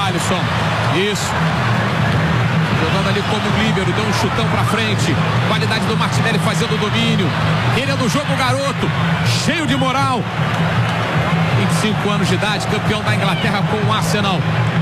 Alisson. Isso. Jogando ali como um líbero, deu um chutão pra frente. Qualidade do Martinelli fazendo o domínio. Ele é do jogo, garoto. Cheio de moral. 25 anos de idade, campeão da Inglaterra com o Arsenal.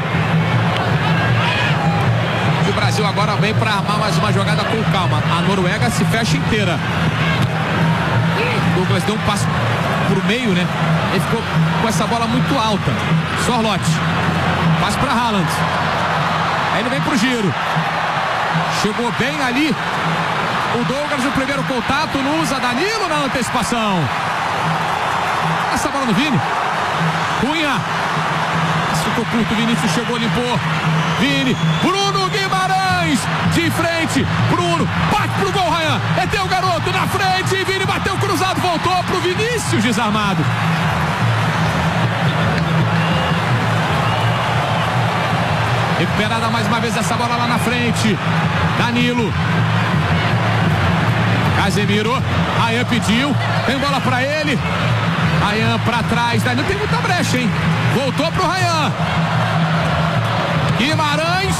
E o Brasil agora vem para armar mais uma jogada com calma. A Noruega se fecha inteira. Douglas deu um passo pro meio, né? Ele ficou com essa bola muito alta. Sorloth. Passe para Haaland. Aí ele vem pro giro. Chegou bem ali o Douglas no primeiro contato. Não usa Danilo na antecipação. Essa bola no Vini. Cunha. Ficou curto. Vinícius chegou, limpou. Vini. Bruno Guimarães. De frente. Bruno. Bate pro gol, Ryan. É teu garoto na frente. Vini bateu cruzado. Voltou pro Vinícius desarmado. Recuperada mais uma vez essa bola lá na frente. Danilo. Casemiro. Ryan pediu. Tem bola pra ele. Ryan pra trás. Danilo tem muita brecha, hein? Voltou pro Ryan. Guimarães.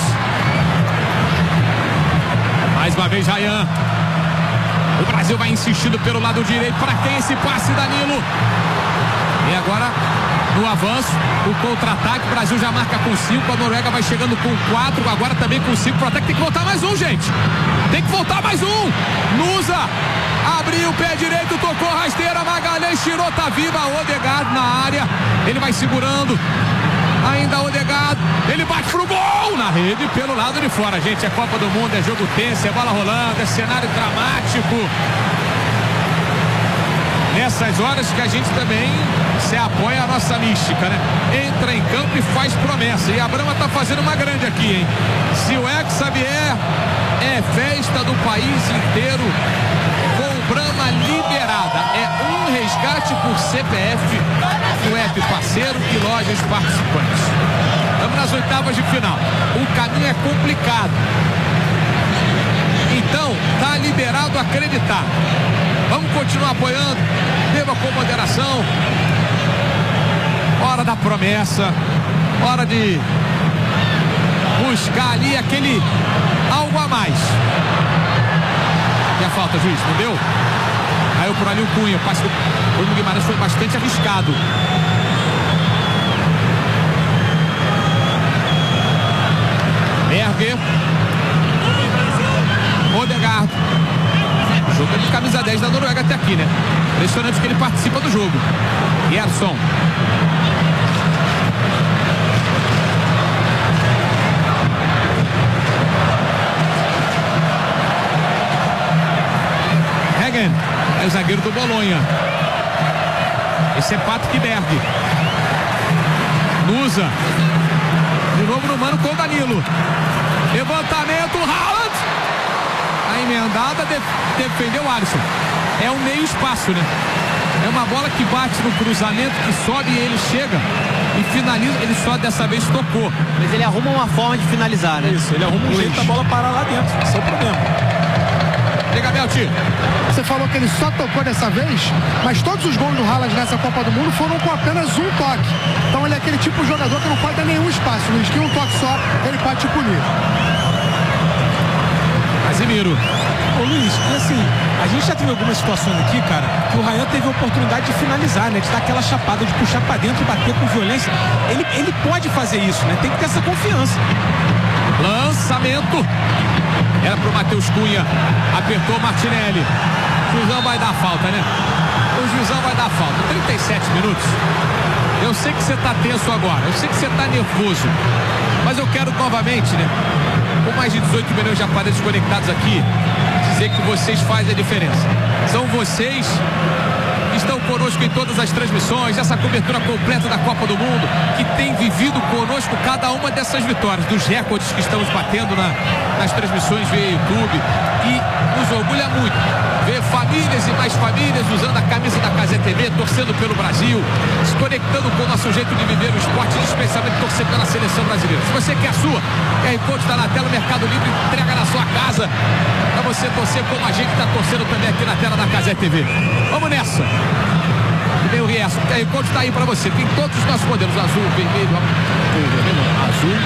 Mais uma vez Ryan. O Brasil vai insistindo pelo lado direito. Para quem esse passe, Danilo? E agora no avanço, o contra-ataque. O Brasil já marca com 5. A Noruega vai chegando com 4. Agora também com 5 pro ataque. Tem que voltar mais um, gente. Tem que voltar mais um. Nusa. Abriu o pé direito, tocou rasteira, Magalhães tirou, tá viva, Odegaard na área, ele vai segurando, ainda Odegaard, ele bate pro gol, na rede, pelo lado de fora, gente, é Copa do Mundo, é jogo tenso, é bola rolando, é cenário dramático, nessas horas que a gente também se apoia a nossa mística, né? Entra em campo e faz promessa, e a Brahma tá fazendo uma grande aqui, hein? Se o Hexa vier, é festa do país inteiro, Brahma liberada, é um resgate por CPF do app parceiro e lojas participantes. Estamos nas oitavas de final, o caminho é complicado, então tá liberado acreditar. Vamos continuar apoiando, beba com moderação, hora da promessa, hora de buscar ali aquele algo a mais. E a falta, juiz, não deu? Caiu por ali o Cunha. O passe do Bruno Guimarães foi bastante arriscado. Berger. Odegaard. Jogo de camisa 10 da Noruega até aqui, né? Impressionante que ele participa do jogo. Gerson. É o zagueiro do Bolonha. Esse é Patrick Berg. Nusa. De novo no mano com o Danilo. Levantamento, Haaland. A emendada defendeu o Alisson. É um meio espaço, né? É uma bola que bate no cruzamento, que sobe e ele chega e finaliza. Ele só dessa vez tocou. Mas ele arruma uma forma de finalizar, né? Isso, ele arruma um jeito da bola parar lá dentro. Esse é o problema. Você falou que ele só tocou dessa vez, mas todos os gols do Haaland nessa Copa do Mundo foram com apenas um toque. Então ele é aquele tipo de jogador que não pode dar nenhum espaço, Luiz, que um toque só ele pode te punir. Casemiro. Ô Luiz, e assim, a gente já teve algumas situações aqui, cara, que o Ryan teve a oportunidade de finalizar, né? De dar aquela chapada, de puxar pra dentro e bater com violência. Ele pode fazer isso, né? Tem que ter essa confiança. Lançamento. Era pro Matheus Cunha. Apertou Martinelli. O juizão vai dar falta, né? O juizão vai dar falta. 37 minutos. Eu sei que você tá tenso agora. Eu sei que você tá nervoso. Mas eu quero novamente, né? Com mais de 18 milhões de aparelhos conectados aqui, dizer que vocês fazem a diferença. São vocês que estão conosco em todas as transmissões, essa cobertura completa da Copa do Mundo, que tem vivido conosco cada uma dessas vitórias, dos recordes que estamos batendo nas transmissões via YouTube, e nos orgulha muito ver famílias e mais famílias usando a camisa da Cazé TV, torcendo pelo Brasil, se conectando com o nosso jeito de viver o esporte, especialmente torcer pela seleção brasileira. Se você quer a sua, QR Code está na tela, o Mercado Livre entrega na sua casa, para você torcer como a gente está torcendo também aqui na tela da Cazé TV. Vamos nessa! E vem o Riesco, o QR Code está aí para você, tem todos os nossos modelos, azul, vermelho, azul,